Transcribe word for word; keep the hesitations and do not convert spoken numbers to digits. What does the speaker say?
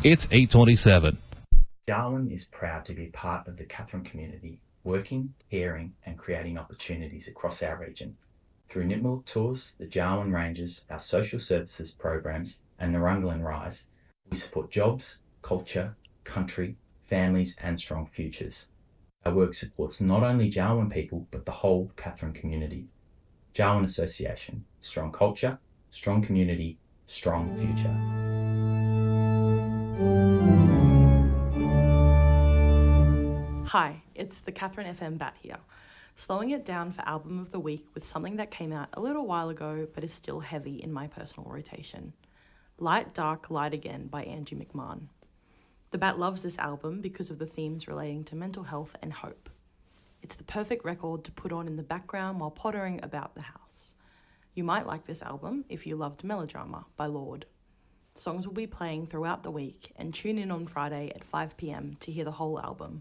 It's eight twenty-seven. Darwin is proud to be part of the Katherine community, working, caring and creating opportunities across our region. Through Nipmuc Tours, the Darwin Rangers, our social services programs and Narunglan Rise, we support jobs, culture, country, families and strong futures. Our work supports not only Darwin people but the whole Katherine community. Darwin Association, strong culture, strong community, strong future. Hi, it's the Katherine F M Bat here, slowing it down for Album of the Week with something that came out a little while ago but is still heavy in my personal rotation. Light, Dark, Light Again by Angie McMahon. The Bat loves this album because of the themes relating to mental health and hope. It's the perfect record to put on in the background while pottering about the house. You might like this album if you loved Melodrama by Lorde. Songs will be playing throughout the week, and tune in on Friday at five p m to hear the whole album.